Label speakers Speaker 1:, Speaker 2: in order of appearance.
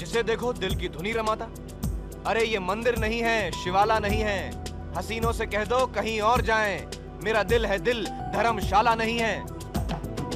Speaker 1: जिसे देखो दिल की धुनी रमाता। अरे ये मंदिर नहीं है, शिवाला नहीं है, हसीनों से कह दो कहीं और जाएं। मेरा दिल है दिल, धर्मशाला नहीं है।